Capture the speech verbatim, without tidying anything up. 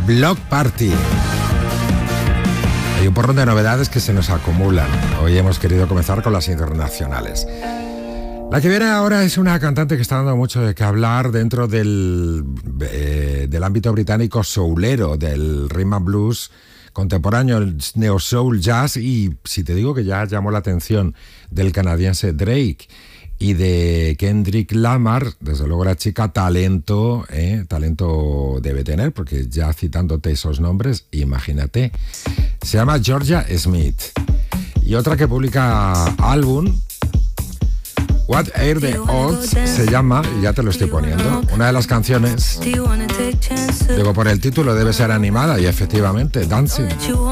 Block Party. Hay un porrón de novedades que se nos acumulan. Hoy hemos querido comenzar con las internacionales. La que viene ahora es una cantante que está dando mucho de qué hablar dentro del, eh, del ámbito británico soulero, del rhythm and blues contemporáneo, el neo soul, jazz, y si te digo que ya llamó la atención del canadiense Drake y de Kendrick Lamar, desde luego la chica talento, eh, talento debe tener, porque ya citándote esos nombres, imagínate. Se llama Georgia Smith. Y otra que publica álbum, What Are the Odds, se llama, y ya te lo estoy poniendo, una de las canciones, digo, por el título debe ser animada, y efectivamente, Dancing.